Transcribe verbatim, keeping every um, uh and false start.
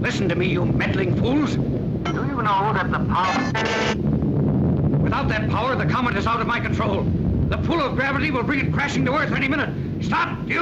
Listen to me, you meddling fools. Do you know that the power... Without that power, the comet is out of my control. The pull of gravity will bring it crashing to Earth any minute. Stop! Do you